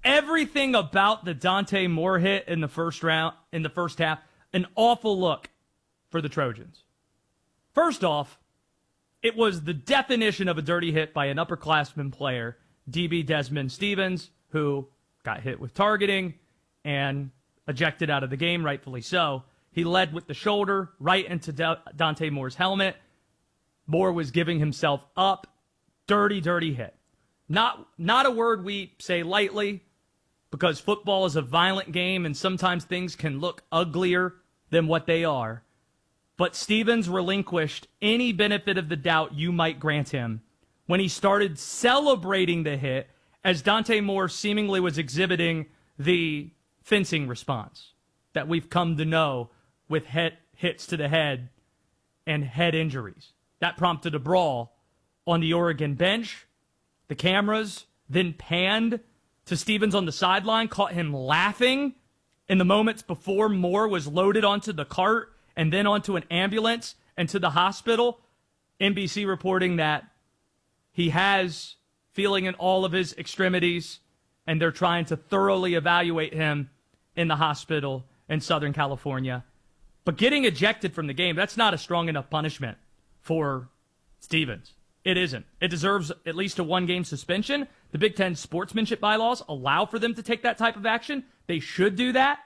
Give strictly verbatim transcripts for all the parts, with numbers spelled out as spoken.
everything about the Dante Moore hit in the first round, in the first half, an awful look for the Trojans. First off, it was the definition of a dirty hit by an upperclassman player, D B Desmond Stevens, who got hit with targeting and ejected out of the game, rightfully so. He led with the shoulder right into Da- Dante Moore's helmet. Moore was giving himself up. Dirty, dirty hit. Not, not a word we say lightly, because football is a violent game and sometimes things can look uglier than what they are. But Stevens relinquished any benefit of the doubt you might grant him when he started celebrating the hit as Dante Moore seemingly was exhibiting the fencing response that we've come to know with head, hits to the head and head injuries. That prompted a brawl on the Oregon bench. The cameras then panned to Stevens on the sideline, caught him laughing in the moments before Moore was loaded onto the cart and then onto an ambulance and to the hospital. N B C reporting that he has feeling in all of his extremities, and they're trying to thoroughly evaluate him in the hospital in Southern California. But getting ejected from the game, that's not a strong enough punishment for Stevens. It isn't. It deserves at least a one-game suspension. The Big Ten sportsmanship bylaws allow for them to take that type of action. They should do that.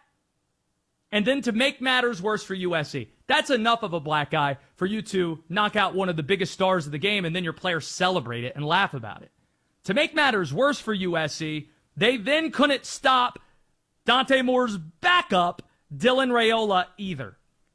And then to make matters worse for U S C, that's enough of a black eye for you to knock out one of the biggest stars of the game and then your players celebrate it and laugh about it. To make matters worse for U S C, they then couldn't stop Dante Moore's backup, Dylan Raiola, either.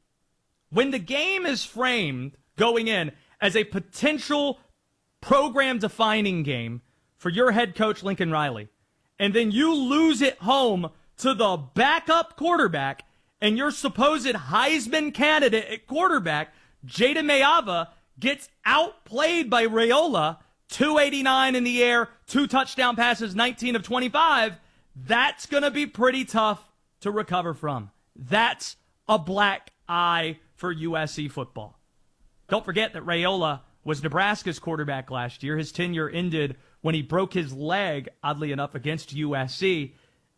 When the game is framed going in as a potential program-defining game for your head coach, Lincoln Riley, and then you lose it home to the backup quarterback and your supposed Heisman candidate at quarterback, Jada Mayava, gets outplayed by Raiola, two eighty-nine in the air, two touchdown passes, nineteen of twenty-five, that's going to be pretty tough to recover from. That's a black eye for U S C football. Don't forget that Raiola was Nebraska's quarterback last year. His tenure ended when he broke his leg, oddly enough, against U S C.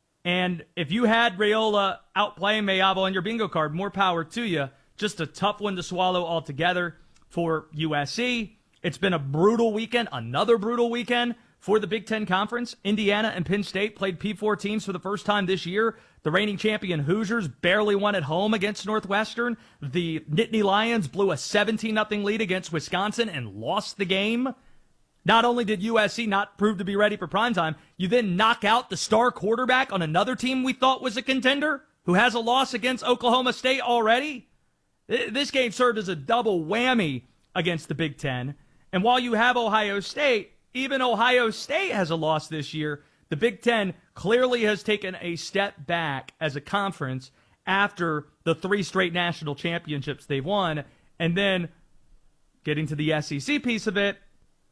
And if you had Raiola outplaying Mayavo on your bingo card, more power to you. Just a tough one to swallow altogether for U S C. It's been a brutal weekend, another brutal weekend for the Big Ten Conference. Indiana and Penn State played P four teams for the first time this year. The reigning champion Hoosiers barely won at home against Northwestern. The Nittany Lions blew a seventeen nothing lead against Wisconsin and lost the game. Not only did U S C not prove to be ready for primetime, you then knock out the star quarterback on another team we thought was a contender who has a loss against Oklahoma State already. This game served as a double whammy against the Big Ten. And while you have Ohio State, even Ohio State has a loss this year. The Big Ten clearly has taken a step back as a conference after the three straight national championships they've won. And then getting to the S E C piece of it,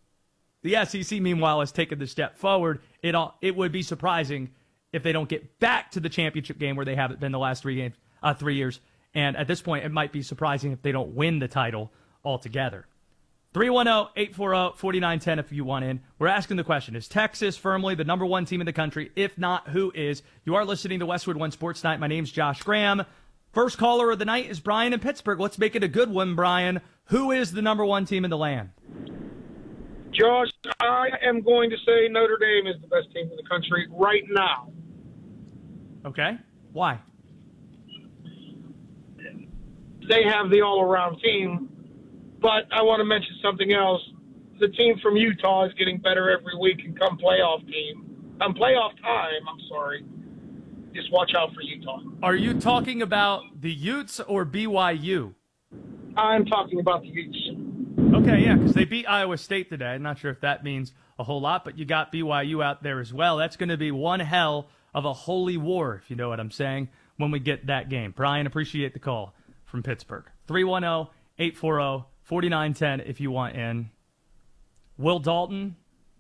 the S E C, meanwhile, has taken the step forward. It all, it would be surprising if they don't get back to the championship game where they haven't been the last three games, uh, three years. And at this point, it might be surprising if they don't win the title altogether. three one zero, eight four zero, four nine one zero if you want in. We're asking the question, is Texas firmly the number one team in the country? If not, who is? You are listening to Westwood One Sports Night. My name's Josh Graham. First caller of the night is Brian in Pittsburgh. Let's make it a good one, Brian. Who is the number one team in the land? Josh, I am going to say Notre Dame is the best team in the country right now. Okay. Why? They have the all-around team. But I want to mention something else. The team from Utah is getting better every week, and come playoff team, come playoff time, I'm sorry, just watch out for Utah. Are you talking about the Utes or B Y U? I'm talking about the Utes. Okay, yeah, because they beat Iowa State today. I'm not sure if that means a whole lot, but you got B Y U out there as well. That's going to be one hell of a holy war, if you know what I'm saying, when we get that game. Brian, appreciate the call from Pittsburgh. three one zero, eight four zero, four nine one zero if you want in. Will Dalton,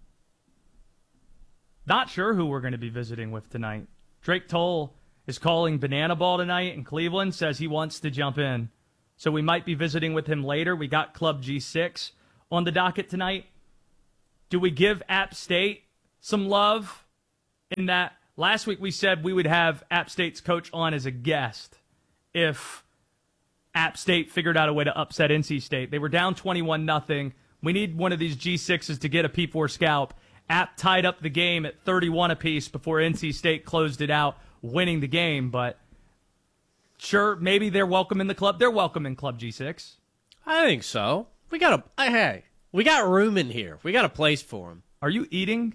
not sure who we're going to be visiting with tonight. Drake Toll is calling Banana Ball tonight in Cleveland, says he wants to jump in. So we might be visiting with him later. We got Club G six on the docket tonight. Do we give App State some love in that last week we said we would have App State's coach on as a guest if App State figured out a way to upset N C State. They were down twenty-one nothing. We need one of these G sixes to get a P four scalp. App tied up the game at thirty-one apiece before N C State closed it out, winning the game. But sure, maybe they're welcome in the club. They're welcome in Club G six. I think so. We got a hey, we got room in here. We got a place for them. Are you eating?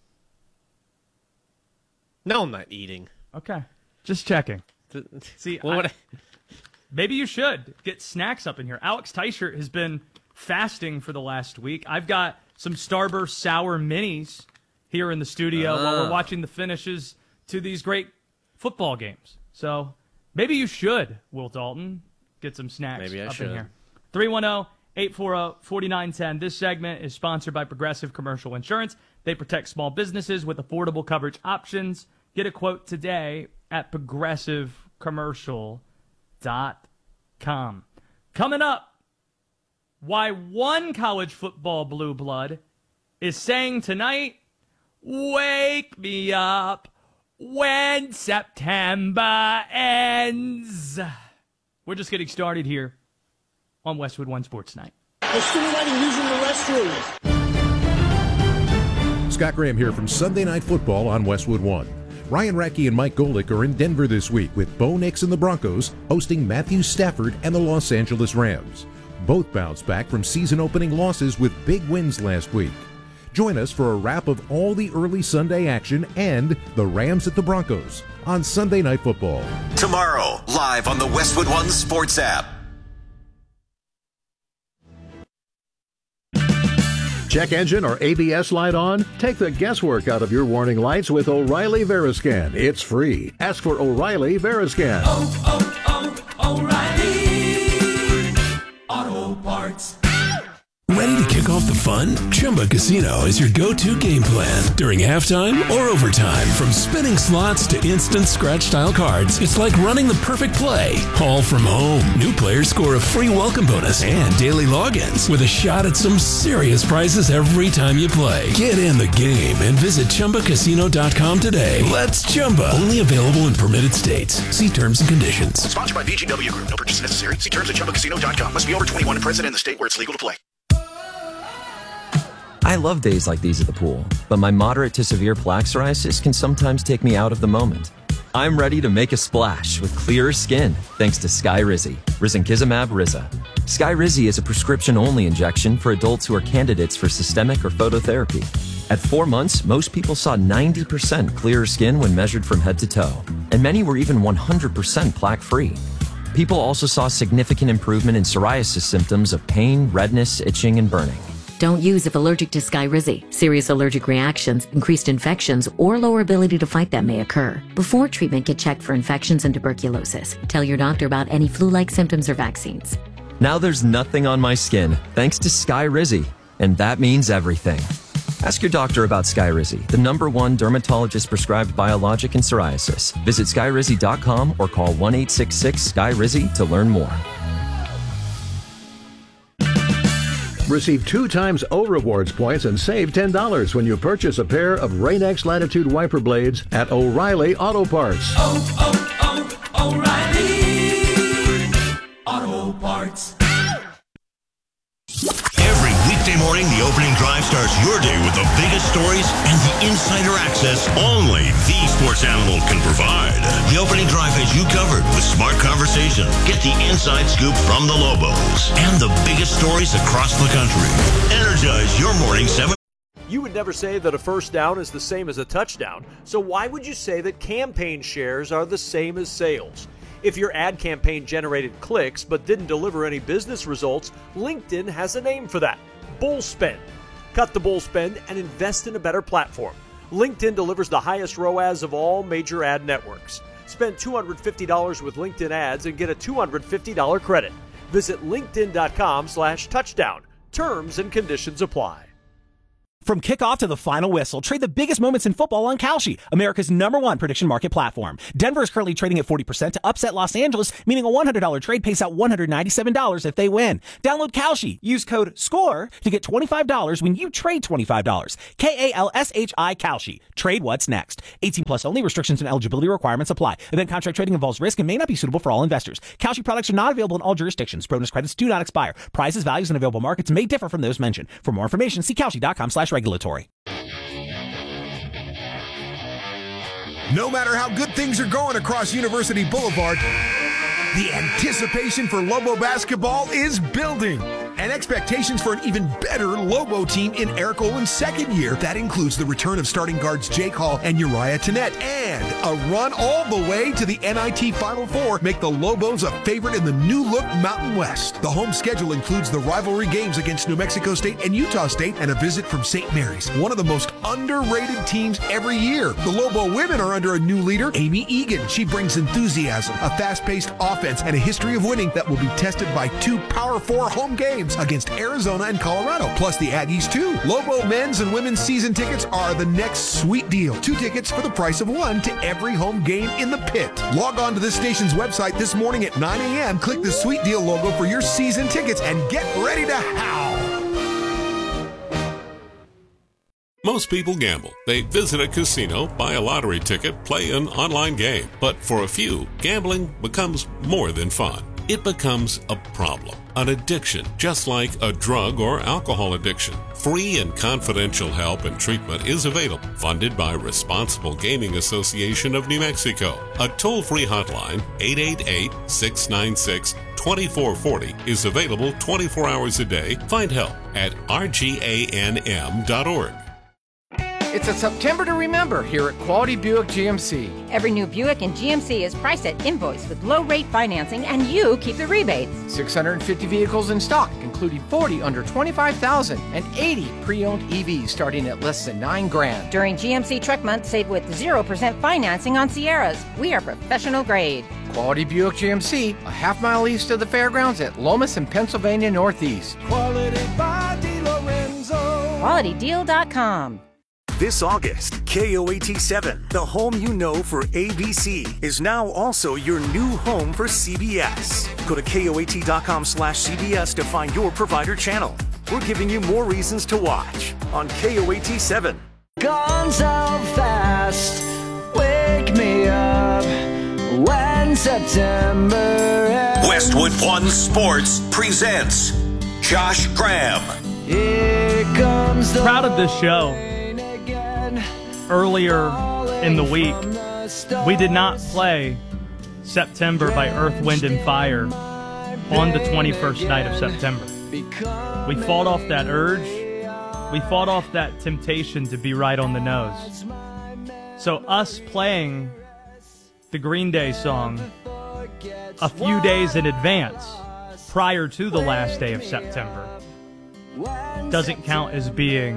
No, I'm not eating. Okay, just checking. See, well, I, maybe you should get snacks up in here. Alex Teichert has been fasting for the last week. I've got some Starburst Sour Minis here in the studio uh. while we're watching the finishes to these great football games. So maybe you should, Will Dalton, get some snacks maybe I up should. in here. three one zero, eight four zero, four nine one zero. This segment is sponsored by Progressive Commercial Insurance. They protect small businesses with affordable coverage options. Get a quote today at progressive commercial dot com. Coming up, why one college football blue blood is saying tonight, wake me up when September ends. We're just getting started here on Westwood One Sports Night. They're simulating using the restrooms. Scott Graham here from Sunday Night Football on Westwood One. Ryan Radke and Mike Golick are in Denver this week with Bo Nix and the Broncos hosting Matthew Stafford and the Los Angeles Rams. Both bounced back from season-opening losses with big wins last week. Join us for a wrap of all the early Sunday action and the Rams at the Broncos on Sunday Night Football. Tomorrow, live on the Westwood One Sports app. Check engine or A B S light on? Take the guesswork out of your warning lights with O'Reilly Veriscan. It's free. Ask for O'Reilly Veriscan. Oh, oh, oh, O'Reilly Auto Parts. Ready to kick off the fun? Chumba Casino is your go-to game plan during halftime or overtime. From spinning slots to instant scratch-style cards, it's like running the perfect play, all from home. New players score a free welcome bonus and daily logins with a shot at some serious prizes every time you play. Get in the game and visit Chumba Casino dot com today. Let's Chumba. Only available in permitted states. See terms and conditions. Sponsored by V G W Group. No purchase necessary. See terms at Chumba Casino dot com. Must be over twenty-one and present in the state where it's legal to play. I love days like these at the pool, but my moderate to severe plaque psoriasis can sometimes take me out of the moment. I'm ready to make a splash with clearer skin thanks to Skyrizi, risankizumab Riza. Skyrizi is a prescription-only injection for adults who are candidates for systemic or phototherapy. At four months, most people saw ninety percent clearer skin when measured from head to toe, and many were even one hundred percent plaque-free. People also saw significant improvement in psoriasis symptoms of pain, redness, itching, and burning. Don't use if allergic to Skyrizi. Serious allergic reactions, increased infections, or lower ability to fight them may occur. Before treatment, get checked for infections and tuberculosis. Tell your doctor about any flu-like symptoms or vaccines. Now there's nothing on my skin thanks to Skyrizi, and that means everything. Ask your doctor about Skyrizi, the number one dermatologist-prescribed biologic in psoriasis. Visit Skyrizi dot com or call one eight six six Sky Rizi to learn more. Receive two times O Rewards points and save ten dollars when you purchase a pair of Rain-X Latitude wiper blades at O'Reilly Auto Parts. Oh, oh, oh, O'Reilly Auto Parts. Every weekday morning, the opening drive starts your day with the biggest stories and the insider access only the Sports Animal can provide. The opening drive has you covered with smart conversation. Get the inside scoop from the Lobos and the biggest stories across the country. Energize your morning seven. You would never say that a first down is the same as a touchdown, so why would you say that campaign shares are the same as sales? If your ad campaign generated clicks but didn't deliver any business results, LinkedIn has a name for that: bull spend. Cut the bull spend and invest in a better platform. LinkedIn delivers the highest R O A S of all major ad networks. Spend two hundred fifty dollars with LinkedIn ads and get a two hundred fifty dollars credit. Visit linkedin dot com slash touchdown. Terms and conditions apply. From kickoff to the final whistle, trade the biggest moments in football on Kalshi, America's number one prediction market platform. Denver is currently trading at forty percent to upset Los Angeles, meaning a one hundred dollars trade pays out one hundred ninety-seven dollars if they win. Download Kalshi. Use code SCORE to get twenty-five dollars when you trade twenty-five dollars. K A L S H I Kalshi. Trade what's next. eighteen plus only. Restrictions and eligibility requirements apply. Event contract trading involves risk and may not be suitable for all investors. Kalshi products are not available in all jurisdictions. Bonus credits do not expire. Prices, values, and available markets may differ from those mentioned. For more information, see Kalshi.com slash regulatory. No matter how good things are going across University Boulevard, the anticipation for Lobo basketball is building. And expectations for an even better Lobo team in Eric Olin's second year. That includes the return of starting guards Jake Hall and Uriah Tenet, and a run all the way to the N I T Final Four make the Lobos a favorite in the new-look Mountain West. The home schedule includes the rivalry games against New Mexico State and Utah State, and a visit from Saint Mary's, one of the most underrated teams every year. The Lobo women are under a new leader, Amy Egan. She brings enthusiasm, a fast-paced offense, and a history of winning that will be tested by two Power Four home games against Arizona and Colorado, plus the Aggies too. Lobo men's and women's season tickets are the next sweet deal. Two tickets for the price of one to every home game in the pit. Log on to this station's website this morning at nine a.m. Click the sweet deal logo for your season tickets and get ready to howl. Most people gamble. They visit a casino, buy a lottery ticket, play an online game. But for a few, gambling becomes more than fun. It becomes a problem, an addiction, just like a drug or alcohol addiction. Free and confidential help and treatment is available, funded by Responsible Gaming Association of New Mexico. A toll-free hotline, eight eight eight, six nine six, two four four zero, is available twenty-four hours a day. Find help at R G A N M dot org. It's a September to remember here at Quality Buick G M C. Every new Buick in G M C is priced at invoice with low-rate financing, and you keep the rebates. six hundred fifty vehicles in stock, including forty under twenty-five thousand and eighty pre-owned E Vs starting at less than nine grand. During G M C Truck Month, save with zero percent financing on Sierras. We are professional grade. Quality Buick G M C, a half mile east of the fairgrounds at Lomas and Pennsylvania Northeast. Quality by DiLorenzo. Quality Deal dot com. This August, K O A T seven, the home you know for A B C, is now also your new home for C B S. Go to K O A T dot com slash C B S to find your provider channel. We're giving you more reasons to watch on K O A T seven. Gone so fast, wake me up when September ends. Westwood One Sports presents Josh Graham. Here comes the Proud of this show. Earlier in the week, we did not play September by Earth, Wind, and Fire on the twenty-first night of September. We fought off that urge. We fought off that temptation to be right on the nose. So us playing the Green Day song a few days in advance, prior to the last day of September, doesn't count as being...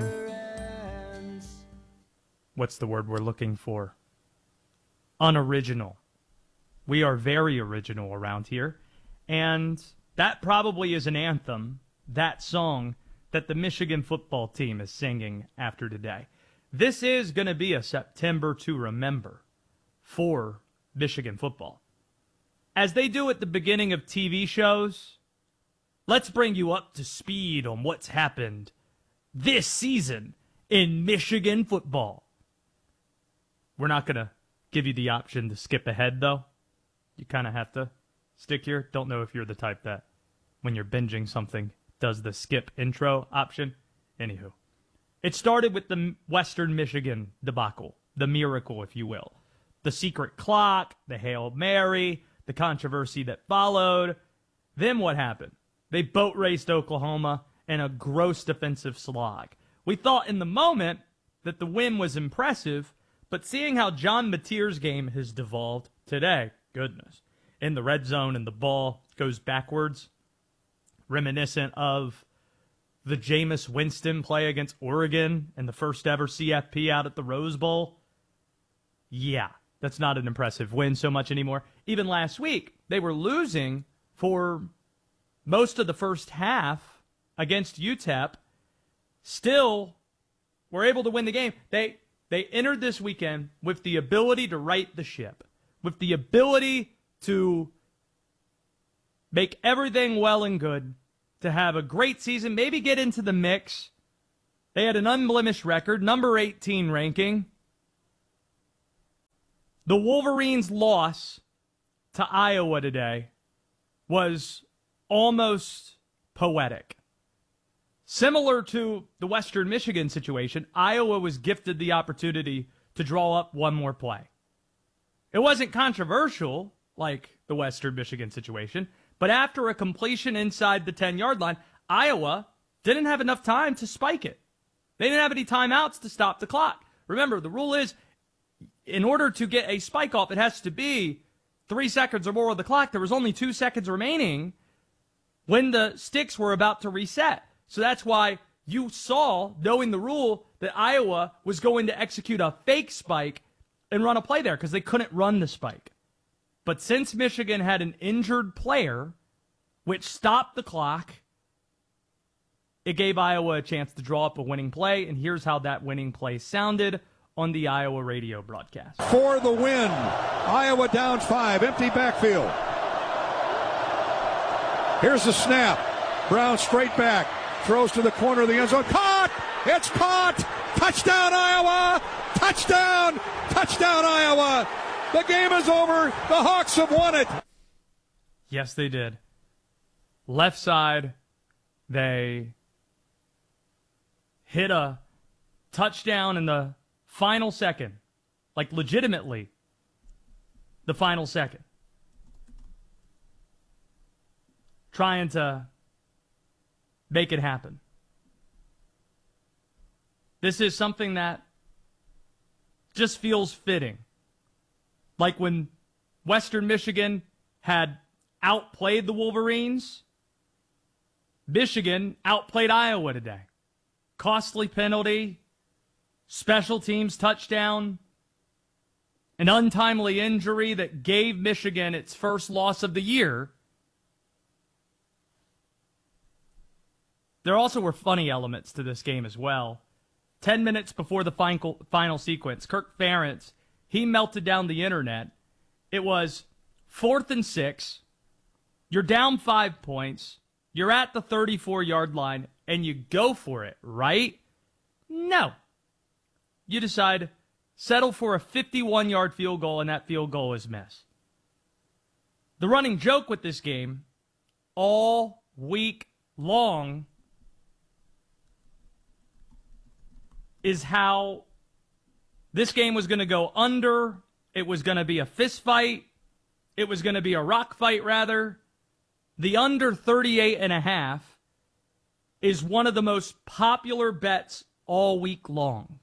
What's the word we're looking for? Unoriginal. We are very original around here. And that probably is an anthem, that song, that the Michigan football team is singing after today. This is going to be a September to remember for Michigan football. As they do at the beginning of T V shows, let's bring you up to speed on what's happened this season in Michigan football. We're not going to give you the option to skip ahead, though. You kind of have to stick here. Don't know if you're the type that, when you're binging something, does the skip intro option. Anywho, it started with the Western Michigan debacle, the miracle, if you will. The secret clock, the Hail Mary, the controversy that followed. Then what happened? They boat raced Oklahoma in a gross defensive slog. We thought in the moment that the win was impressive, but seeing how John Mateer's game has devolved today, goodness, in the red zone and the ball goes backwards, reminiscent of the Jameis Winston play against Oregon and the first ever C F P out at the Rose Bowl. Yeah, that's not an impressive win so much anymore. Even last week, they were losing for most of the first half against U T E P, still were able to win the game. They they entered this weekend with the ability to right the ship, with the ability to make everything well and good, to have a great season, maybe get into the mix. They had an unblemished record, number eighteen ranking. The Wolverines' loss to Iowa today was almost poetic. Similar to the Western Michigan situation, Iowa was gifted the opportunity to draw up one more play. It wasn't controversial like the Western Michigan situation, but after a completion inside the ten-yard line, Iowa didn't have enough time to spike it. They didn't have any timeouts to stop the clock. Remember, the rule is, in order to get a spike off, it has to be three seconds or more of the clock. There was only two seconds remaining when the sticks were about to reset. So that's why you saw, knowing the rule, that Iowa was going to execute a fake spike and run a play there because they couldn't run the spike. But since Michigan had an injured player, which stopped the clock, it gave Iowa a chance to draw up a winning play, and here's how that winning play sounded on the Iowa radio broadcast. For the win, Iowa down five, empty backfield. Here's the snap. Brown straight back, throws to the corner of the end zone. Caught! It's caught! Touchdown, Iowa! Touchdown! Touchdown, Iowa! The game is over. The Hawks have won it. Yes, they did. Left side, they hit a touchdown in the final second. Like, legitimately, the final second. Trying to make it happen. This is something that just feels fitting. Like when Western Michigan had outplayed the Wolverines, Michigan outplayed Iowa today. Costly penalty, special teams touchdown, an untimely injury that gave Michigan its first loss of the year. There also were funny elements to this game as well. Ten minutes before the final, final sequence, Kirk Ferentz, he melted down the internet. It was fourth and six. You're down five points. You're at the thirty-four-yard line, and you go for it, right? No. You decide, settle for a fifty-one-yard field goal, and that field goal is missed. The running joke with this game, all week long, is how this game was going to go under. It was going to be a fist fight. It was going to be a rock fight, rather. The under thirty-eight and a half is one of the most popular bets all week long.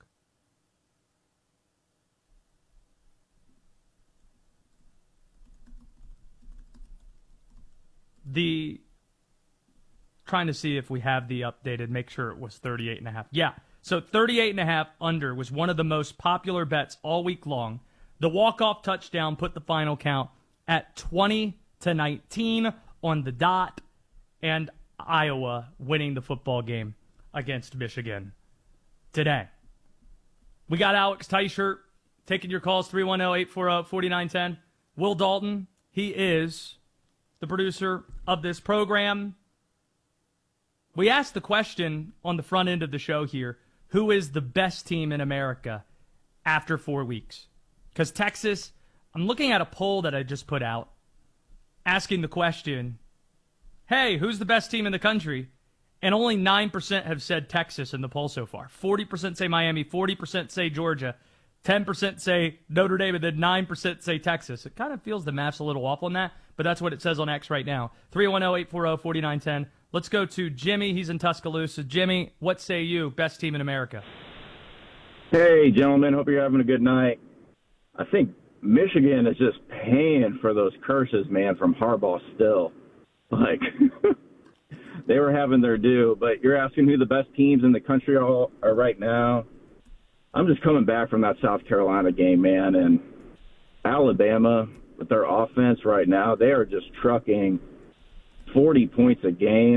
The trying to see if we have the updated, make sure it was thirty-eight and a half. Yeah. So thirty-eight and a half under was one of the most popular bets all week long. The walk-off touchdown put the final count at twenty to nineteen on the dot, and Iowa winning the football game against Michigan today. We got Alex Teichert taking your calls, three one zero, eight four zero, four nine one zero. Will Dalton, he is the producer of this program. We asked the question on the front end of the show here, who is the best team in America after four weeks? Because Texas, I'm looking at a poll that I just put out asking the question, hey, who's the best team in the country? And only nine percent have said Texas in the poll so far. forty percent say Miami, forty percent say Georgia, ten percent say Notre Dame, and then nine percent say Texas. It kind of feels the math's a little off on that, but that's what it says on X right now. three one zero, eight four zero, four nine one zero. Let's go to Jimmy. He's in Tuscaloosa. Jimmy, what say you? Best team in America. Hey, gentlemen. Hope you're having a good night. I think Michigan is just paying for those curses, man, from Harbaugh still. Like, they were having their due. But you're asking who the best teams in the country are, are right now. I'm just coming back from that South Carolina game, man. And Alabama, with their offense right now, they are just trucking forty points a game.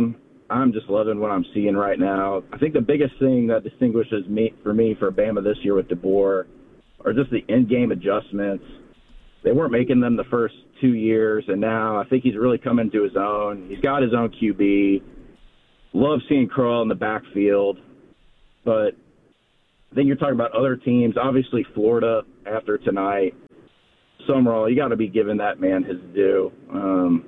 I'm just loving what I'm seeing right now. I think the biggest thing that distinguishes me for me for Bama this year with DeBoer are just the in-game adjustments. They weren't making them the first two years, and now I think he's really come into his own. He's got his own Q B. Love seeing Curl in the backfield. But I think you're talking about other teams. Obviously, Florida after tonight. Summerall, you got to be giving that man his due. Um,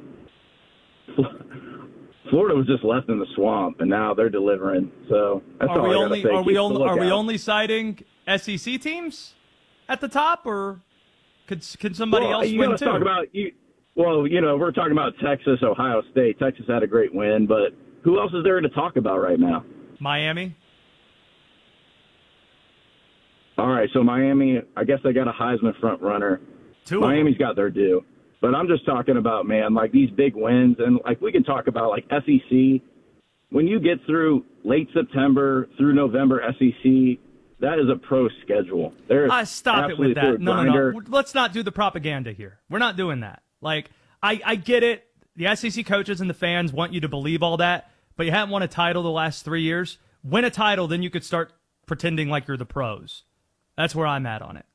Florida was just left in the swamp, and now they're delivering. So that's are all we I got only to say. are we Keep only the are we lookout. only citing S E C teams at the top, or could can somebody well, else you win gotta too? Talk about you. Well, you know, we're talking about Texas, Ohio State. Texas had a great win, but who else is there to talk about right now? Miami. All right, so Miami, I guess they got a Heisman front runner. Two Miami's got their due. But I'm just talking about, man, like these big wins. And, like, we can talk about, like, S E C. When you get through late September through November S E C, that is a pro schedule. There's Uh, stop it with absolutely that. No, no, grinder. no. Let's not do the propaganda here. We're not doing that. Like, I, I get it. The S E C coaches and the fans want you to believe all that, but you haven't won a title the last three years. Win a title, then you could start pretending like you're the pros. That's where I'm at on it.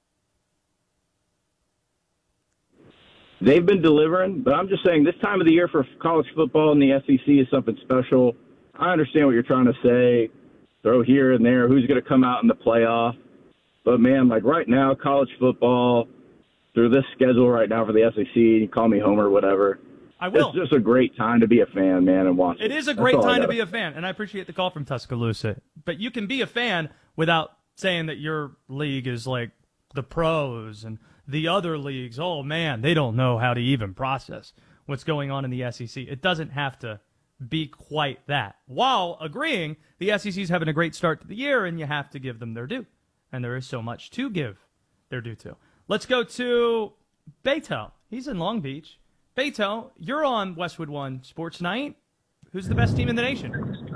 They've been delivering, but I'm just saying this time of the year for college football in the S E C is something special. I understand what you're trying to say. Throw here and there. Who's going to come out in the playoff? But, man, like right now, college football, through this schedule right now for the S E C, call me Homer, whatever. I will. It's just a great time to be a fan, man, and watch It is a That's great all I time to gotta be a fan, and I appreciate the call from Tuscaloosa. But you can be a fan without saying that your league is like the pros and the other leagues. Oh, man, they don't know how to even process what's going on in the S E C. It doesn't have to be quite that. While agreeing, the S E C is having a great start to the year, and you have to give them their due. And there is so much to give their due to. Let's go to Beto. He's in Long Beach. Beto, you're on Westwood One Sports Night. Who's the best team in the nation?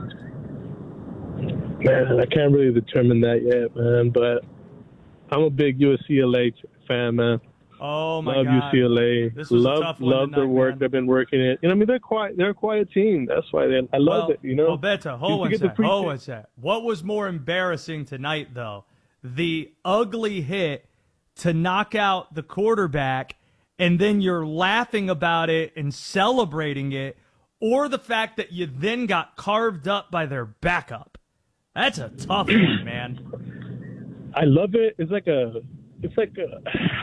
Man, I can't really determine that yet, man. But I'm a big U S C L A fan, man. Oh my love God, U C L A. This was love a tough one love tonight, their work. man. They've been working it. You know, I mean, they're quiet. They're a quiet team. That's why they. I love well, it. You know. Well, Beto, hold Used to one get the sec. free Hold kick. one sec. What was more embarrassing tonight, though? The ugly hit to knock out the quarterback, and then you're laughing about it and celebrating it, or the fact that you then got carved up by their backup. That's a tough one, man. I love it. It's like a. It's like a.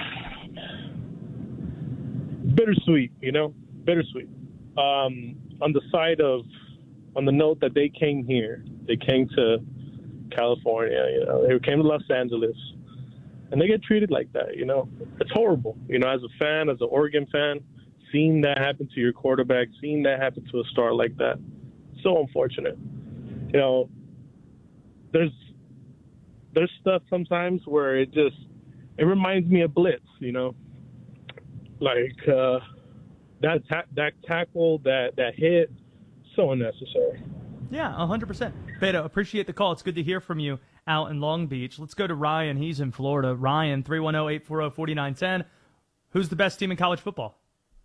Bittersweet, you know, bittersweet. Um, on the side of, on the note that they came here, they came to California, you know, they came to Los Angeles, and they get treated like that, you know. It's horrible, you know, as a fan, as an Oregon fan, seeing that happen to your quarterback, seeing that happen to a star like that, so unfortunate. You know, there's there's stuff sometimes where it just, it reminds me of Blitz, you know. Like uh, that ta- that tackle, that, that hit, so unnecessary. Yeah, one hundred percent. Beto, appreciate the call. It's good to hear from you out in Long Beach. Let's go to Ryan. He's in Florida. Ryan, three one zero, eight four zero, four nine one zero. Who's the best team in college football?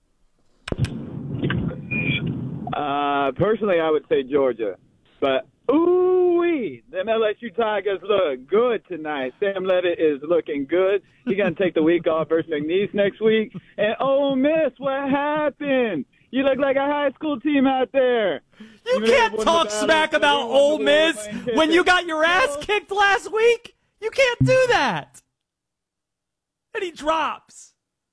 Uh, personally, I would say Georgia. But, ooh-wee, them L S U Tigers look good tonight. Sam Levitt is looking good. He's going to take the week off versus McNeese next week. And Ole Miss, what happened? You look like a high school team out there. You can't talk smack about Ole Miss when you got your ass kicked last week. You can't do that. And he drops.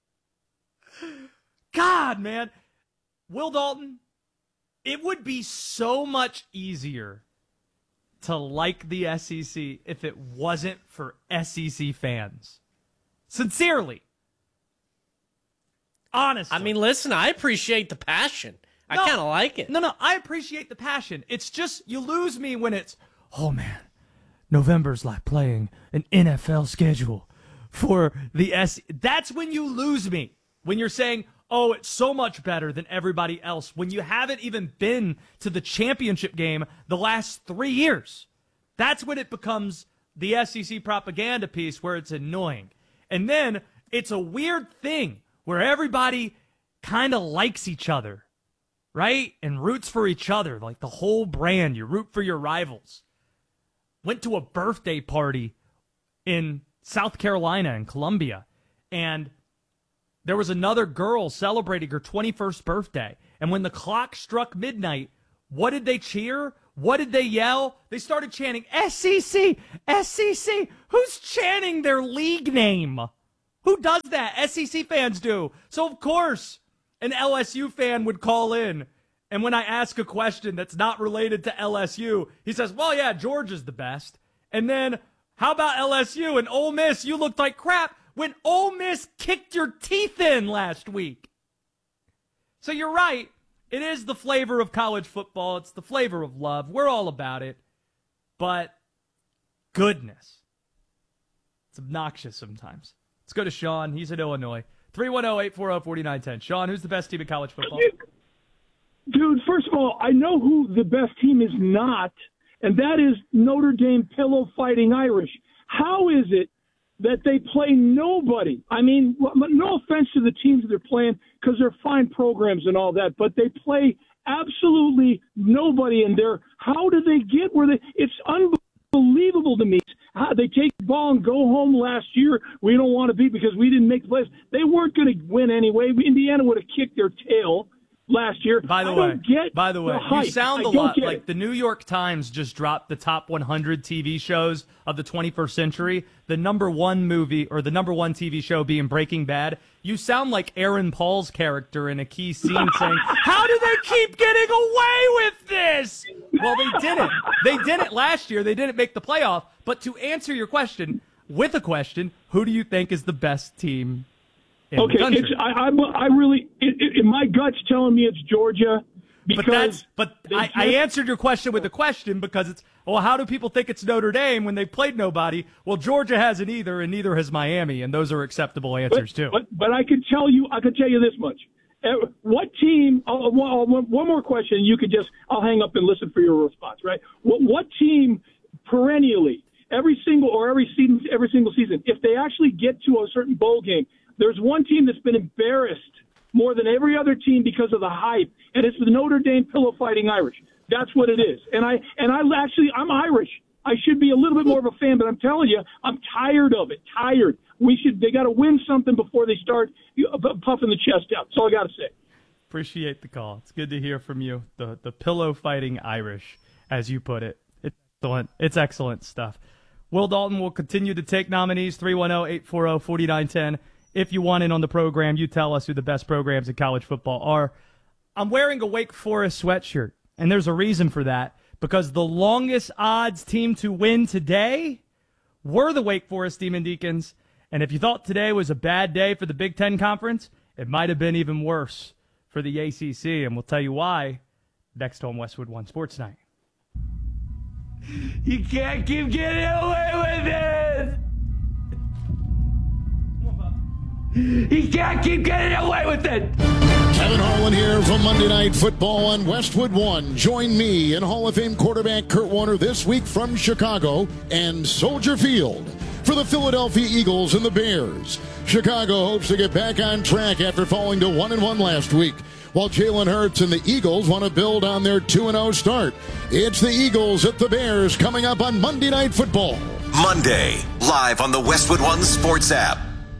God, man. Will Dalton, it would be so much easier to like the S E C if it wasn't for S E C fans. Sincerely. Honestly. I mean, listen, I appreciate the passion. I No. kind of like it. No, no, I appreciate the passion. It's just you lose me when it's, oh, man, November's like playing an N F L schedule for the S. That's when you lose me. When you're saying, oh, it's so much better than everybody else, when you haven't even been to the championship game the last three years. That's when it becomes the S E C propaganda piece where it's annoying. And then it's a weird thing where everybody kind of likes each other. right? And roots for each other, like the whole brand. You root for your rivals. Went to a birthday party in South Carolina and Columbia, and there was another girl celebrating her twenty-first birthday. And when the clock struck midnight, what did they cheer? What did they yell? They started chanting, S E C, S E C. Who's chanting their league name? Who does that? S E C fans do. So, of course, an L S U fan would call in. And when I ask a question that's not related to L S U, he says, well, yeah, Georgia's the best. And then, how about L S U and Ole Miss? You looked like crap when Ole Miss kicked your teeth in last week. So you're right. It is the flavor of college football. It's the flavor of love. We're all about it. But goodness, it's obnoxious sometimes. Let's go to Sean. He's in Illinois. three one zero, eight four zero, four nine one zero. Sean, who's the best team in college football? Dude, first of all, I know who the best team is not, and that is Notre Dame Pillow Fighting Irish. How is it that they play nobody? I mean, no offense to the teams that they're playing, because they're fine programs and all that, but they play absolutely nobody in there. How do they get where they – it's unbelievable to me. How they take the ball and go home last year. We don't want to be because we didn't make the playoffs. They weren't going to win anyway. Indiana would have kicked their tail last year. By the I way, don't get by the way, the hype. you sound I a don't lot get like it. the New York Times just dropped the top one hundred T V shows of the twenty-first century. The number one movie or the number one T V show being Breaking Bad. You sound like Aaron Paul's character in a key scene saying, how do they keep getting away with this? Well, they didn't. They did it last year. They didn't make the playoff. But to answer your question with a question, who do you think is the best team in okay, the country? it's, I, I, I really, it, it, my gut's telling me it's Georgia. Because But that's but I, just, I answered your question with a question because it's well, how do people think it's Notre Dame when they played nobody? Well, Georgia hasn't either, and neither has Miami, and those are acceptable answers but, too. But but I could tell you, I could tell you this much. Uh, What team? Uh, one, one more question. You could just, I'll hang up and listen for your response. Right? What, what team perennially, every single or every season, every single season, if they actually get to a certain bowl game, there's one team that's been embarrassed more than every other team because of the hype, and it's the Notre Dame Pillow Fighting Irish. That's what it is. And I and I actually I'm Irish. I should be a little bit more of a fan, but I'm telling you, I'm tired of it. Tired. We should. They got to win something before they start puffing the chest out. That's all I got to say. Appreciate the call. It's good to hear from you. The the pillow fighting Irish, as you put it. It's excellent. It's excellent stuff. Will Dalton will continue to take nominees. three one zero, eight four zero, four nine one zero. If you want in on the program, you tell us who the best programs in college football are. I'm wearing a Wake Forest sweatshirt, and there's a reason for that, because the longest odds team to win today were the Wake Forest Demon Deacons. And if you thought today was a bad day for the Big Ten Conference, it might have been even worse for the A C C, and we'll tell you why next on Westwood One Sports Night. You can't keep getting away with it! You can't keep getting away with it! Kevin Harlan here from Monday Night Football on Westwood One. Join me and Hall of Fame quarterback Kurt Warner this week from Chicago and Soldier Field for the Philadelphia Eagles and the Bears. Chicago hopes to get back on track after falling to one and one last week, while Jalen Hurts and the Eagles want to build on their two and oh start. It's the Eagles at the Bears coming up on Monday Night Football. Monday, live on the Westwood One Sports app.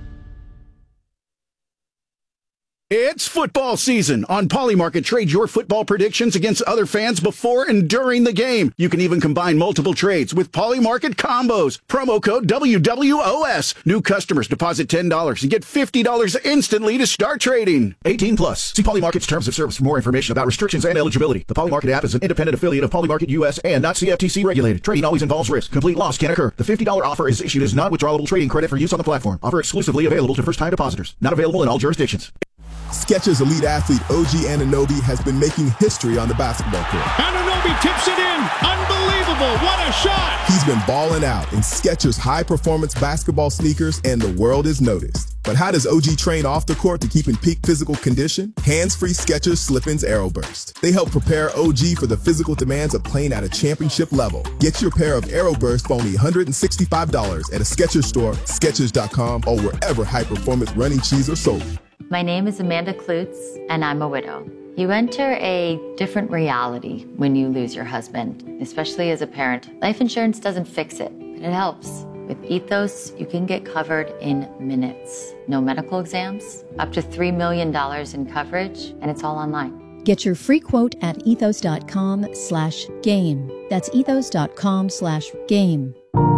It's football season. On Polymarket, trade your football predictions against other fans before and during the game. You can even combine multiple trades with Polymarket combos. Promo code W W O S. New customers deposit ten dollars and get fifty dollars instantly to start trading. eighteen plus. See Polymarket's terms of service for more information about restrictions and eligibility. The Polymarket app is an independent affiliate of Polymarket U S and not C F T C regulated. Trading always involves risk. Complete loss can occur. The fifty dollars offer is issued as non-withdrawable trading credit for use on the platform. Offer exclusively available to first-time depositors. Not available in all jurisdictions. Skechers elite athlete O G Anunoby has been making history on the basketball court. Anunoby tips it in. Unbelievable. What a shot. He's been balling out in Skechers high-performance basketball sneakers, and the world is noticed. But how does O G train off the court to keep in peak physical condition? Hands-free Skechers Slip-ins Aeroburst. They help prepare O G for the physical demands of playing at a championship level. Get your pair of Aeroburst for only one hundred sixty-five dollars at a Skechers store, Skechers dot com, or wherever high-performance running shoes are sold. My name is Amanda Klutz, and I'm a widow. You enter a different reality when you lose your husband, especially as a parent. Life insurance doesn't fix it, but it helps. With Ethos, you can get covered in minutes. No medical exams, up to three million dollars in coverage, and it's all online. Get your free quote at ethos.com slash game. That's ethos.com slash game.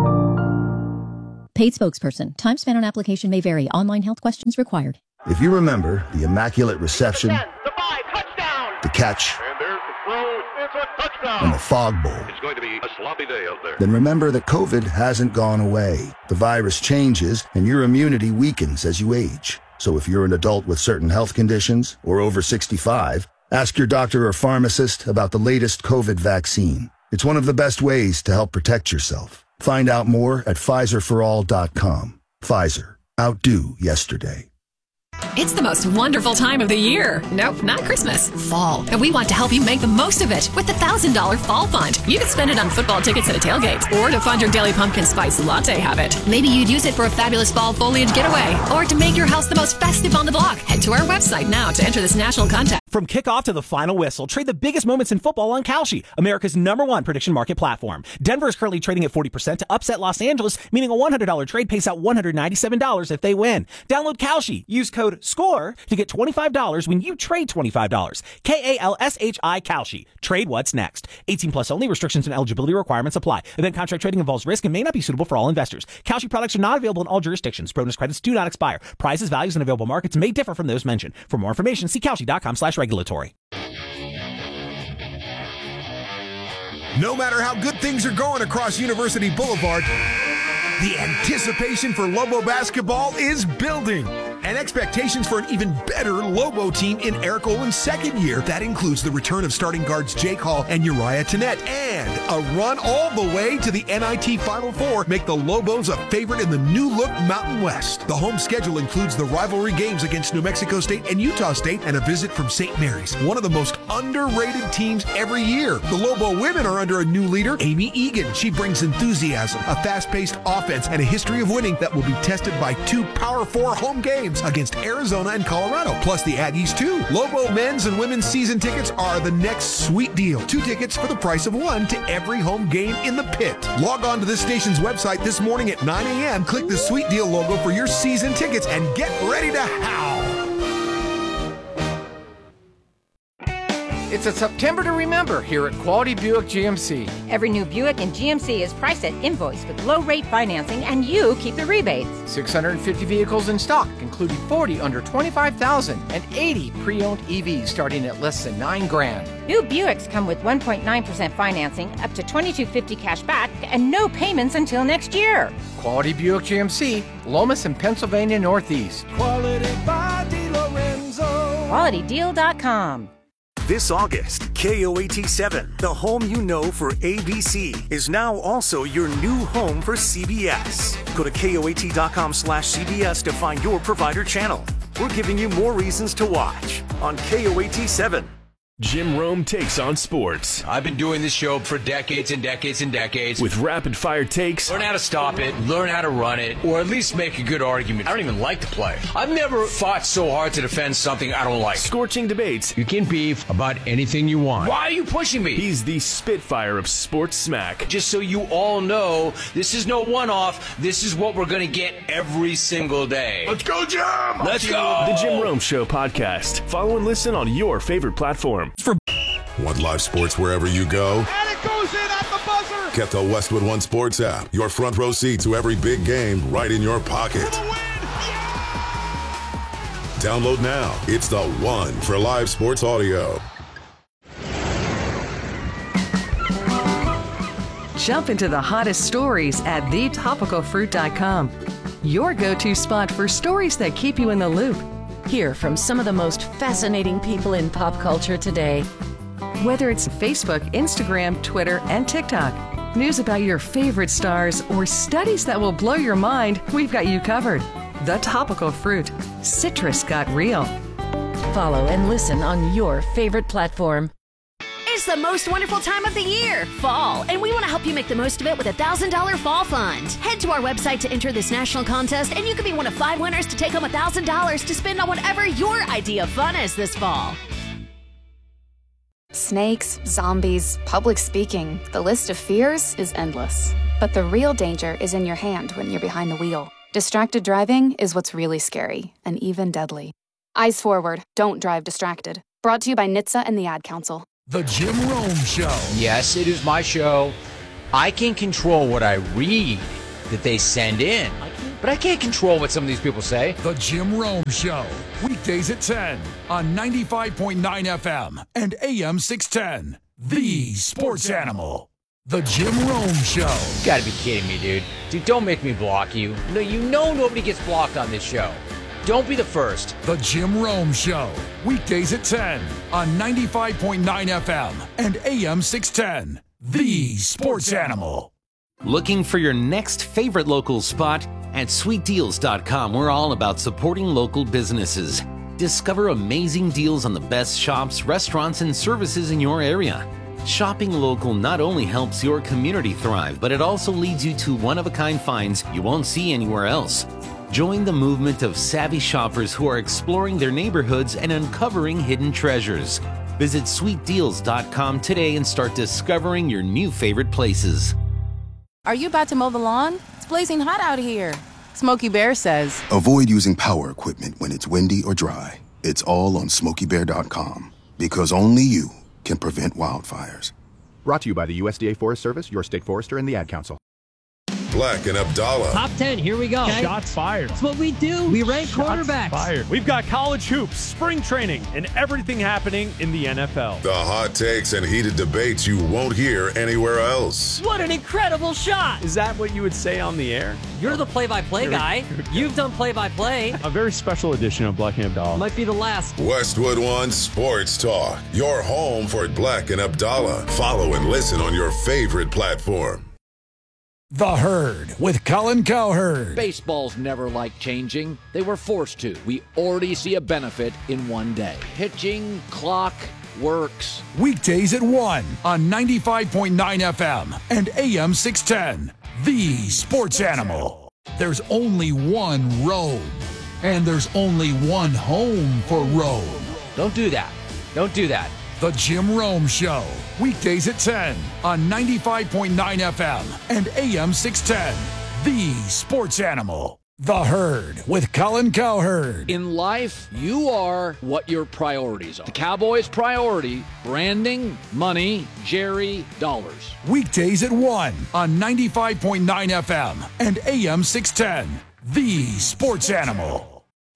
Paid spokesperson. Time spent on application may vary. Online health questions required. If you remember the immaculate reception, the catch, and the fog bowl, It's going to be a sloppy day out there. then remember that COVID hasn't gone away. The virus changes and your immunity weakens as you age. So if you're an adult with certain health conditions or over sixty-five, ask your doctor or pharmacist about the latest COVID vaccine. It's one of the best ways to help protect yourself. Find out more at Pfizer for all dot com. Pfizer. Outdo yesterday. It's the most wonderful time of the year. Nope, not Christmas. Fall. And we want to help you make the most of it with the one thousand dollars Fall Fund. You can spend it on football tickets at a tailgate or to fund your daily pumpkin spice latte habit. Maybe you'd use it for a fabulous fall foliage getaway or to make your house the most festive on the block. Head to our website now to enter this national contest. From kickoff to the final whistle, trade the biggest moments in football on Kalshi, America's number one prediction market platform. Denver is currently trading at forty percent to upset Los Angeles, meaning a one hundred dollars trade pays out one hundred ninety-seven dollars if they win. Download Kalshi. Use code SCORE to get twenty-five dollars when you trade twenty-five dollars. K A L S H I Kalshi. Trade what's next. eighteen plus only. Restrictions and eligibility requirements apply. Event contract trading involves risk and may not be suitable for all investors. Kalshi products are not available in all jurisdictions. Bonus credits do not expire. Prices, values, and available markets may differ from those mentioned. For more information, see Kalshi.com slash regulatory. No matter how good things are going across University Boulevard, the anticipation for Lobo basketball is building. And expectations for an even better Lobo team in Eric Olin's second year. That includes the return of starting guards Jake Hall and Uriah Tenet, and a run all the way to the N I T Final Four make the Lobos a favorite in the new-look Mountain West. The home schedule includes the rivalry games against New Mexico State and Utah State and a visit from Saint Mary's, one of the most underrated teams every year. The Lobo women are under a new leader, Amy Egan. She brings enthusiasm, a fast-paced offense, and a history of winning that will be tested by two Power Four home games against Arizona and Colorado, plus the Aggies too. Lobo men's and women's season tickets are the next sweet deal. Two tickets for the price of one to every home game in the pit. Log on to this station's website this morning at nine a.m. Click the sweet deal logo for your season tickets and get ready to howl. It's a September to remember here at Quality Buick G M C. Every new Buick in G M C is priced at invoice with low rate financing, and you keep the rebates. six hundred fifty vehicles in stock, including forty under twenty-five thousand and eighty pre-owned E Vs starting at less than nine grand. New Buicks come with one point nine percent financing, up to twenty-two fifty cash back, and no payments until next year. Quality Buick G M C, Lomas and Pennsylvania Northeast. Quality by DeLorenzo. Quality Deal dot com. This August, K O A T seven, the home you know for A B C, is now also your new home for C B S. Go to K O A T dot com slash C B S to find your provider channel. We're giving you more reasons to watch on K O A T seven. Jim Rome takes on sports. I've been doing this show for decades and decades and decades. With rapid-fire takes. Learn how to stop it, learn how to run it, or at least make a good argument. I don't even like to play. I've never fought so hard to defend something I don't like. Scorching debates. You can beef about anything you want. Why are you pushing me? He's the Spitfire of sports smack. Just so you all know, this is no one-off. This is what we're going to get every single day. Let's go, Jim! Let's go! The Jim Rome Show podcast. Follow and listen on your favorite platform. For Want live sports wherever you go? And it goes in at the buzzer. Get the Westwood One Sports app. Your front row seat to every big game right in your pocket. Download now. It's the one for live sports audio. Jump into the hottest stories at the topical fruit dot com. Your go-to spot for stories that keep you in the loop. Hear from some of the most fascinating people in pop culture today. Whether it's Facebook, Instagram, Twitter, and TikTok, news about your favorite stars, or studies that will blow your mind, we've got you covered. The Topical Fruit. Citrus got real. Follow and listen on your favorite platform. It's the most wonderful time of the year, fall, and we want to help you make the most of it with a one thousand dollars Fall Fund. Head to our website to enter this national contest, and you could be one of five winners to take home one thousand dollars to spend on whatever your idea of fun is this fall. snakes, zombies, public speaking. The list of fears is endless. But the real danger is in your hand when you're behind the wheel. Distracted driving is what's really scary and even deadly. Eyes forward. Don't drive distracted. Brought to you by N H T S A and the Ad Council. The Jim Rome Show. Yes, it is my show. I can control what I read that they send in, but I can't control what some of these people say. The Jim Rome Show. Weekdays at ten on ninety-five point nine F M and A M six ten. The Sports Animal. The Jim Rome Show. You gotta be kidding me, dude. Dude, don't make me block you. No, you know nobody gets blocked on this show. Don't be the first. The Jim Rome Show. Weekdays at ten on ninety-five point nine F M and A M six ten. The Sports Animal. Looking for your next favorite local spot? At sweet deals dot com, we're all about supporting local businesses. Discover amazing deals on the best shops, restaurants, and services in your area. Shopping local not only helps your community thrive, but it also leads you to one-of-a-kind finds you won't see anywhere else. Join the movement of savvy shoppers who are exploring their neighborhoods and uncovering hidden treasures. Visit sweet deals dot com today and start discovering your new favorite places. Are you about to mow the lawn? It's blazing hot out here. Smokey Bear says, avoid using power equipment when it's windy or dry. It's all on smokey bear dot com because only you can prevent wildfires. Brought to you by the U S D A Forest Service, your state forester, and the Ad Council. Black and Abdallah. Top ten, here we go. Okay. Shots fired. That's what we do. We rank Shots quarterbacks. Fired. We've got college hoops, spring training, and everything happening in the N F L. The hot takes and heated debates you won't hear anywhere else. What an incredible shot. Is that what you would say on the air? You're the play-by-play guy. You've done play-by-play. A very special edition of Black and Abdallah. Might be the last. Westwood One Sports Talk. Your home for Black and Abdallah. Follow and listen on your favorite platform. The Herd with Colin Cowherd. Baseball's never liked changing. They were forced to. We already see a benefit in one day. Pitching, clock, works. Weekdays at one on ninety-five point nine F M and A M six ten. The Sports Animal. There's only one Rome, and there's only one home for Rome. Don't do that. Don't do that. The Jim Rome Show. Weekdays at ten on ninety-five point nine F M and A M six ten. The Sports Animal. The Herd with Colin Cowherd. In life, you are what your priorities are. The Cowboys' priority, branding, money, Jerry, dollars. Weekdays at one on ninety-five point nine F M and A M six ten. The Sports Animal.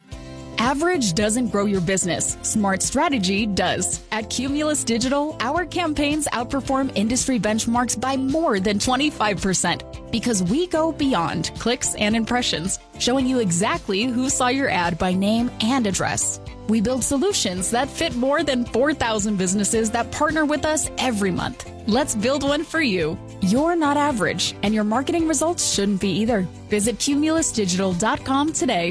Average doesn't grow your business. Smart strategy does. At Cumulus Digital, our campaigns outperform industry benchmarks by more than twenty-five percent because we go beyond clicks and impressions, showing you exactly who saw your ad by name and address. We build solutions that fit more than four thousand businesses that partner with us every month. Let's build one for you. You're not average, and your marketing results shouldn't be either. Visit cumulus digital dot com today.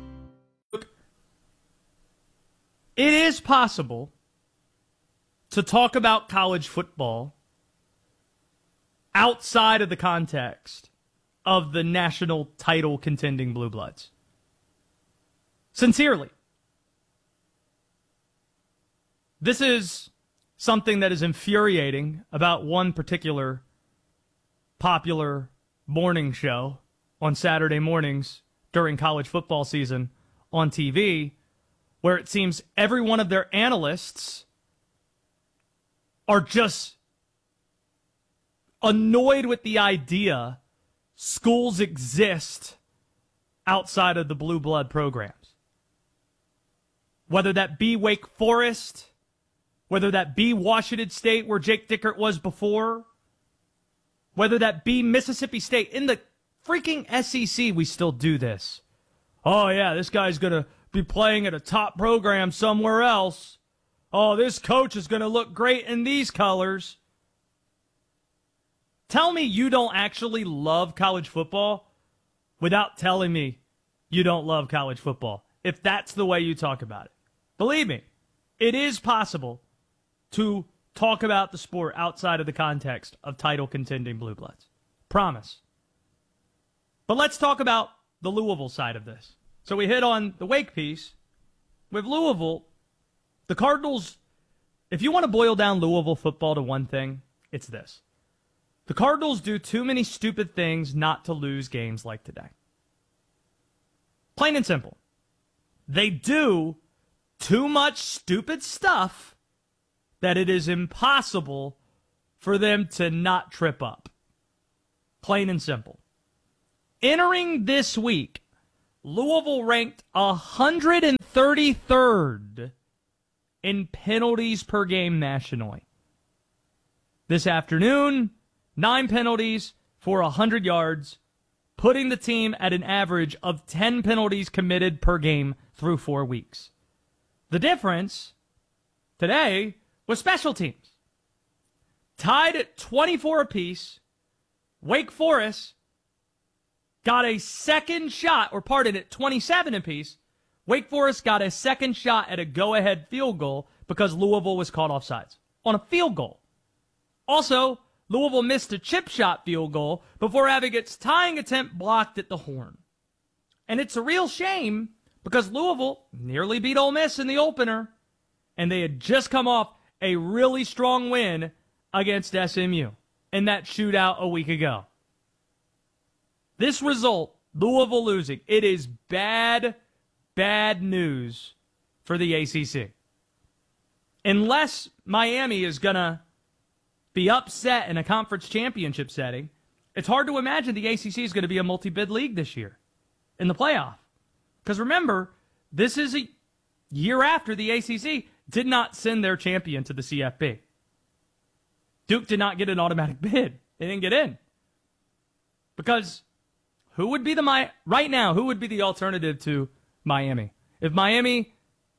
It is possible to talk about college football outside of the context of the national title contending Blue Bloods. Sincerely. This is something that is infuriating about one particular popular morning show on Saturday mornings during college football season on T V, where it seems every one of their analysts are just annoyed with the idea schools exist outside of the blue blood programs. Whether that be Wake Forest, whether that be Washington State where Jake Dickert was before, whether that be Mississippi State. In the freaking S E C, we still do this. Oh, yeah, this guy's going to be playing at a top program somewhere else. Oh, this coach is going to look great in these colors. Tell me you don't actually love college football without telling me you don't love college football, if that's the way you talk about it. Believe me, it is possible to talk about the sport outside of the context of title contending Blue Bloods. Promise. But let's talk about the Louisville side of this. So we hit on the Wake piece. With Louisville, the Cardinals If you want to boil down Louisville football to one thing, it's this. The Cardinals do too many stupid things not to lose games like today. Plain and simple. They do too much stupid stuff that it is impossible for them to not trip up. Plain and simple. Entering this week, Louisville ranked one hundred thirty-third in penalties per game nationally. This afternoon, nine penalties for one hundred yards, putting the team at an average of ten penalties committed per game through four weeks. The difference today was special teams. Tied at twenty-four apiece, Wake Forest got a second shot, or pardon it, twenty-seven apiece. Wake Forest got a second shot at a go-ahead field goal because Louisville was caught offsides on a field goal. Also, Louisville missed a chip shot field goal before having its tying attempt blocked at the horn. And it's a real shame because Louisville nearly beat Ole Miss in the opener, and they had just come off a really strong win against S M U in that shootout a week ago. This result, Louisville losing, it is bad, bad news for the A C C. Unless Miami is going to be upset in a conference championship setting, it's hard to imagine the A C C is going to be a multi-bid league this year in the playoff. Because remember, this is a year after the A C C did not send their champion to the C F B. Duke did not get an automatic bid. They didn't get in. Because who would be the Mi- right now, who would be the alternative to Miami? If Miami,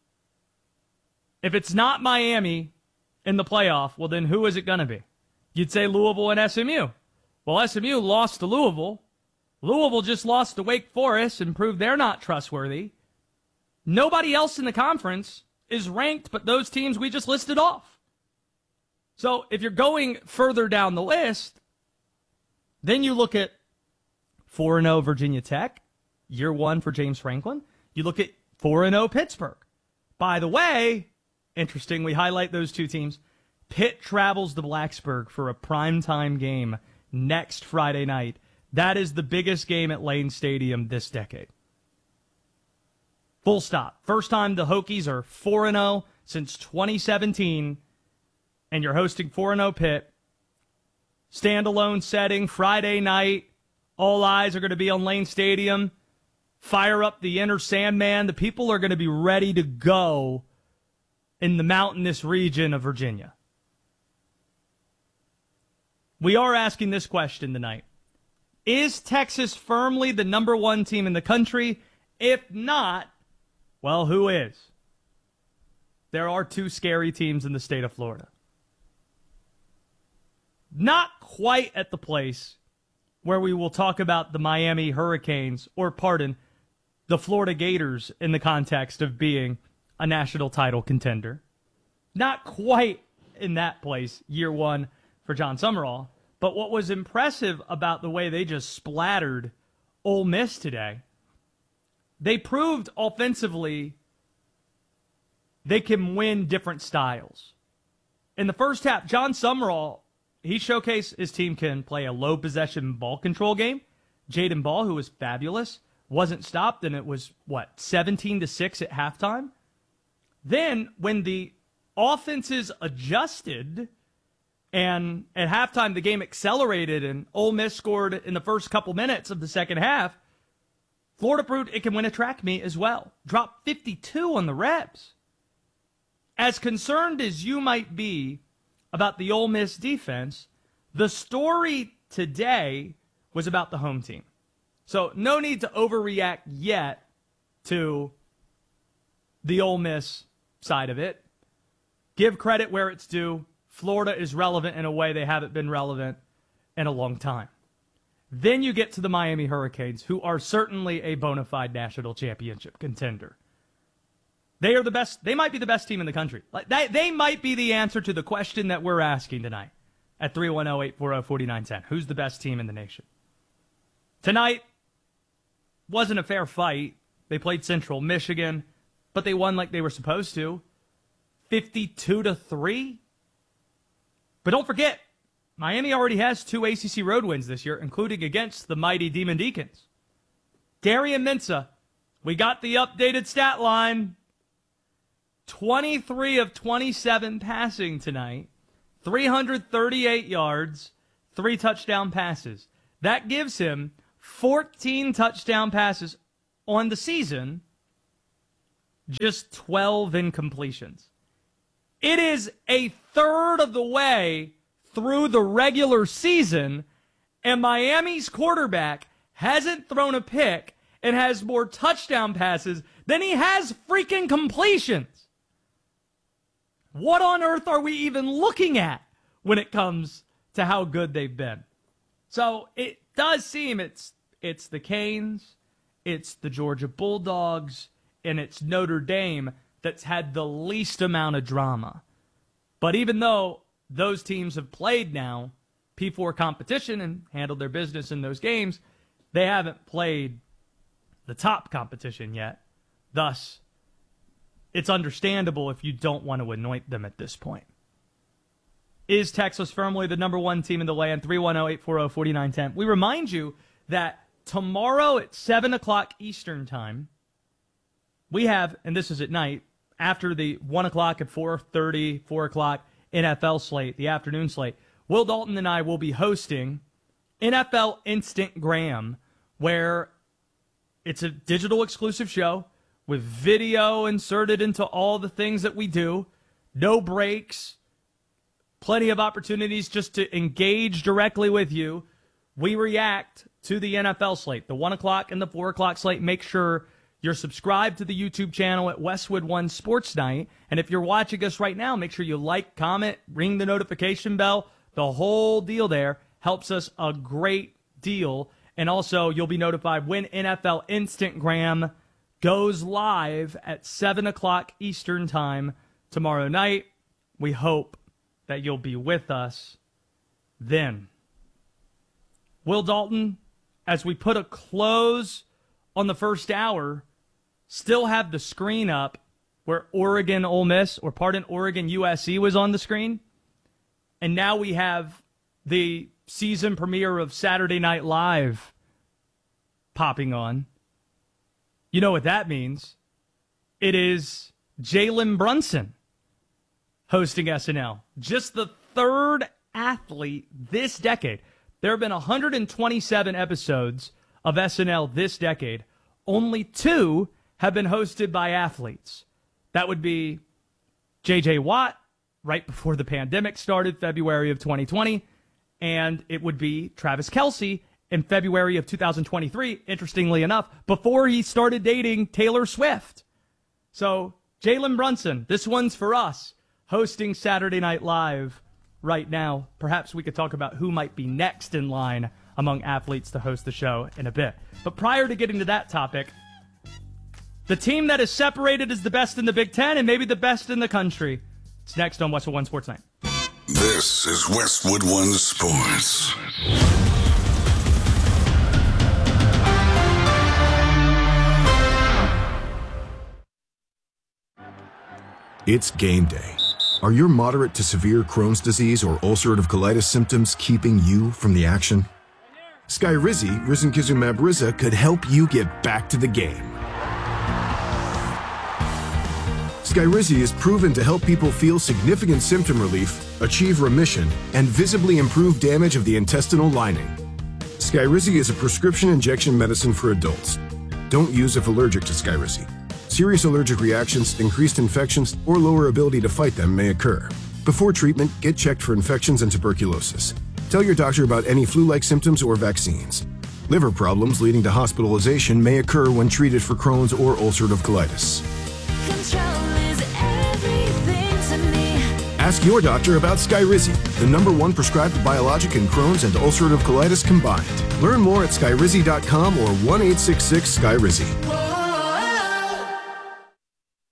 if it's not Miami in the playoff, well then who is it going to be? You'd say Louisville and S M U. Well, S M U lost to Louisville. Louisville just lost to Wake Forest and proved they're not trustworthy. Nobody else in the conference is ranked but those teams we just listed off. So if you're going further down the list, then you look at four and oh Virginia Tech, year one for James Franklin. You look at four and oh Pittsburgh. By the way, interesting, we highlight those two teams. Pitt travels to Blacksburg for a primetime game next Friday night. That is the biggest game at Lane Stadium this decade. Full stop. First time the Hokies are four and oh since twenty seventeen, and you're hosting four and oh Pitt. Standalone setting, Friday night. All eyes are going to be on Lane Stadium. Fire up the inner Sandman. The people are going to be ready to go in the mountainous region of Virginia. We are asking this question tonight. Is Texas firmly the number one team in the country? If not, well, who is? There are two scary teams in the state of Florida. Not quite at the place where we will talk about the Miami Hurricanes, or pardon, the Florida Gators in the context of being a national title contender. Not quite in that place, year one for John Summerall. But what was impressive about the way they just splattered Ole Miss today, they proved offensively they can win different styles. In the first half, John Summerall, he showcased his team can play a low possession ball control game. Jaden Ball, who was fabulous, wasn't stopped, and it was, what, seventeen to six at halftime? Then, when the offenses adjusted, and at halftime the game accelerated and Ole Miss scored in the first couple minutes of the second half, Florida proved it can win a track meet as well. Dropped fifty-two on the Rebs. As concerned as you might be about the Ole Miss defense, the story today was about the home team. So no need to overreact yet to the Ole Miss side of it. Give credit where it's due. Florida is relevant in a way they haven't been relevant in a long time. Then you get to the Miami Hurricanes, who are certainly a bona fide national championship contender. They are the best. They might be the best team in the country. Like they, they might be the answer to the question that we're asking tonight at three one zero, eight four zero, four nine one zero. Who's the best team in the nation? Tonight wasn't a fair fight. They played Central Michigan, but they won like they were supposed to. fifty-two to three. But don't forget, Miami already has two A C C road wins this year, including against the mighty Demon Deacons. Darian Mensah, we got the updated stat line. twenty-three of twenty-seven passing tonight, three hundred thirty-eight yards, three touchdown passes. That gives him fourteen touchdown passes on the season, just twelve incompletions. It is a third of the way through the regular season, and Miami's quarterback hasn't thrown a pick and has more touchdown passes than he has freaking completions. What on earth are we even looking at when it comes to how good they've been? So it does seem it's it's the Canes, it's the Georgia Bulldogs, and it's Notre Dame that's had the least amount of drama. But even though those teams have played now P four competition and handled their business in those games, they haven't played the top competition yet. Thus, it's understandable if you don't want to anoint them at this point. Is Texas firmly the number one team in the land? three one zero, eight four zero, four nine one zero. We remind you that tomorrow at seven o'clock Eastern Time, we have, and this is at night, after the one o'clock at four thirty, four o'clock N F L slate, the afternoon slate, Will Dalton and I will be hosting N F L Instant Graham, where it's a digital exclusive show with video inserted into all the things that we do, no breaks, plenty of opportunities just to engage directly with you. We react to the N F L slate, the one o'clock and the four o'clock slate. Make sure you're subscribed to the YouTube channel at Westwood One Sports Night. And if you're watching us right now, make sure you like, comment, ring the notification bell. The whole deal there helps us a great deal. And also, you'll be notified when N F L Instant Graham goes live at seven o'clock Eastern Time tomorrow night. We hope that you'll be with us then. Will Dalton, as we put a close on the first hour, still have the screen up where Oregon Ole Miss, or pardon, Oregon U S C was on the screen. And now we have the season premiere of Saturday Night Live popping on. You know what that means. It is Jalen Brunson hosting S N L. Just the third athlete this decade. There have been one hundred twenty-seven episodes of S N L this decade. Only two have been hosted by athletes. That would be J J Watt, right before the pandemic started, February of twenty twenty, and it would be Travis Kelce in February of two thousand twenty-three, interestingly enough, before he started dating Taylor Swift. So, Jalen Brunson, this one's for us, hosting Saturday Night Live right now. Perhaps we could talk about who might be next in line among athletes to host the show in a bit. But prior to getting to that topic, the team that is separated as the best in the Big Ten and maybe the best in the country. It's next on Westwood One Sports Night. This is Westwood One Sports. It's game day. Are your moderate to severe Crohn's disease or ulcerative colitis symptoms keeping you from the action? Skyrizi, risankizumab Riza, could help you get back to the game. Skyrizi is proven to help people feel significant symptom relief, achieve remission, and visibly improve damage of the intestinal lining. Skyrizi is a prescription injection medicine for adults. Don't use if allergic to Skyrizi. Serious allergic reactions, increased infections, or lower ability to fight them may occur. Before treatment, get checked for infections and tuberculosis. Tell your doctor about any flu-like symptoms or vaccines. Liver problems leading to hospitalization may occur when treated for Crohn's or ulcerative colitis. Ask your doctor about Skyrizi, the number one prescribed biologic in Crohn's and ulcerative colitis combined. Learn more at skyrizi dot com or one eight six six Skyrizi.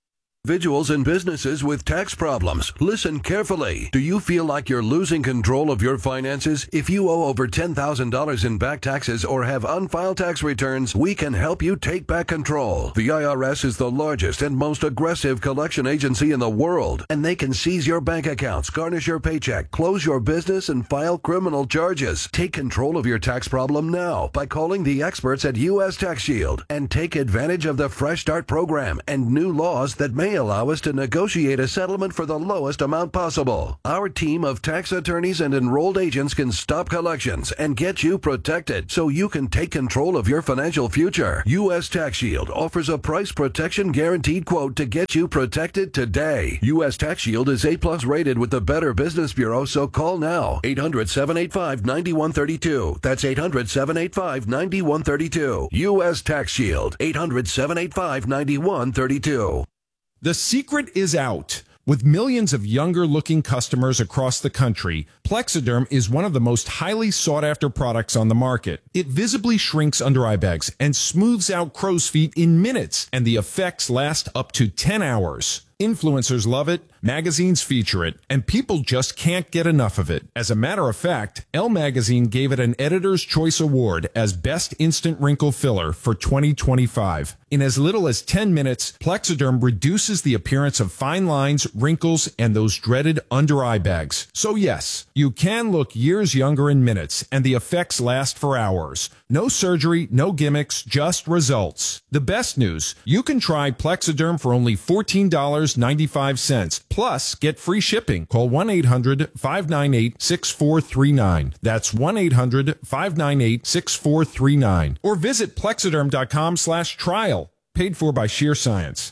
Individuals and businesses with tax problems, listen carefully. Do you feel like you're losing control of your finances? If you owe over ten thousand dollars in back taxes or have unfiled tax returns, we can help you take back control. The I R S is the largest and most aggressive collection agency in the world, and they can seize your bank accounts, garnish your paycheck, close your business, and file criminal charges. Take control of your tax problem now by calling the experts at U S Tax Shield and take advantage of the Fresh Start program and new laws that may allow us to negotiate a settlement for the lowest amount possible. Our team of tax attorneys and enrolled agents can stop collections and get you protected so you can take control of your financial future. U S Tax Shield offers a price protection guaranteed quote to get you protected today. U S Tax Shield is A plus rated with the Better Business Bureau, so call now. eight hundred, seven eight five, nine one three two. That's eight hundred, seven eight five, nine one three two. U S Tax Shield. eight hundred, seven eight five, nine one three two. The secret is out. With millions of younger-looking customers across the country, Plexiderm is one of the most highly sought-after products on the market. It visibly shrinks under-eye bags and smooths out crow's feet in minutes, and the effects last up to ten hours. Influencers love it, magazines feature it, and people just can't get enough of it. As a matter of fact, Elle Magazine gave it an Editor's Choice Award as Best Instant Wrinkle Filler for twenty twenty-five. In as little as ten minutes, Plexiderm reduces the appearance of fine lines, wrinkles, and those dreaded under-eye bags. So yes, you can look years younger in minutes, and the effects last for hours. No surgery, no gimmicks, just results. The best news, you can try Plexiderm for only fourteen dollars and ninety-five cents. Plus, get free shipping. Call one eight hundred, five nine eight, six four three nine. That's one eight hundred, five nine eight, six four three nine. Or visit plexiderm.com slash trial. Paid for by Sheer Science.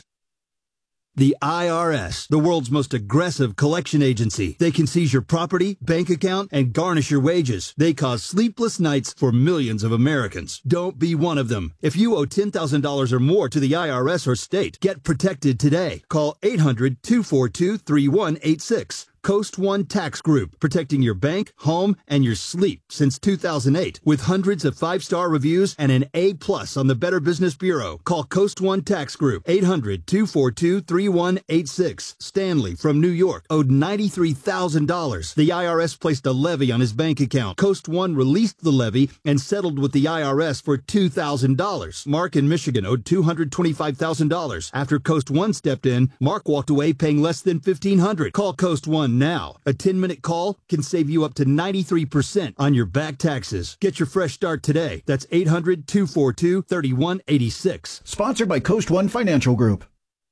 The I R S, the world's most aggressive collection agency. They can seize your property, bank account, and garnish your wages. They cause sleepless nights for millions of Americans. Don't be one of them. If you owe ten thousand dollars or more to the I R S or state, get protected today. Call eight hundred, two four two, three one eight six. Coast One Tax Group, protecting your bank, home, and your sleep since two thousand eight. With hundreds of five-star reviews and an A plus on the Better Business Bureau. Call Coast One Tax Group, eight hundred, two four two, three one eight six. Stanley from New York owed ninety-three thousand dollars. The I R S placed a levy on his bank account. Coast One released the levy and settled with the I R S for two thousand dollars. Mark in Michigan owed two hundred twenty-five thousand dollars. After Coast One stepped in, Mark walked away paying less than fifteen hundred dollars. Call Coast One now. A ten-minute call can save you up to ninety-three percent on your back taxes. Get your fresh start today. That's eight hundred, two four two, three one eight six. Sponsored by Coast One Financial Group.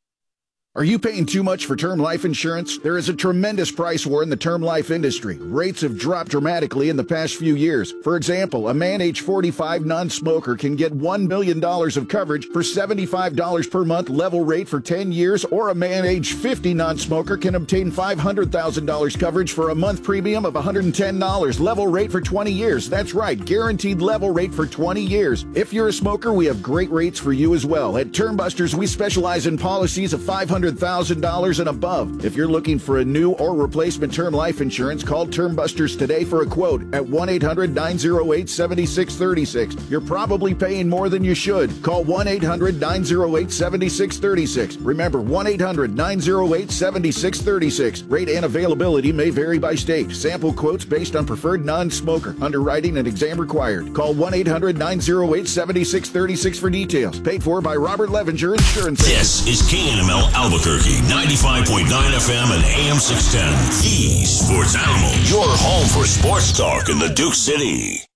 Are you paying too much for term life insurance? There is a tremendous price war in the term life industry. Rates have dropped dramatically in the past few years. For example, a man age forty-five non-smoker can get one million dollars of coverage for seventy-five dollars per month level rate for ten years, or a man age fifty non-smoker can obtain five hundred thousand dollars coverage for a month premium of one hundred ten dollars level rate for twenty years. That's right, guaranteed level rate for twenty years. If you're a smoker, we have great rates for you as well. At Term Busters, we specialize in policies of five hundred thousand dollars and above. If you're looking for a new or replacement term life insurance, call Term Busters today for a quote at one eight hundred, nine oh eight, seven six three six. You're probably paying more than you should. Call one eight hundred, nine oh eight, seven six three six. Remember, one eight hundred, nine oh eight, seven six three six. Rate and availability may vary by state. Sample quotes based on preferred non-smoker. Underwriting and exam required. Call one eight hundred, nine oh eight, seven six three six for details. Paid for by Robert Levinger Insurance. This is K N M L Albuquerque, ninety-five point nine F M and A M six ten. The Sports Animal, your home for sports talk in the Duke City.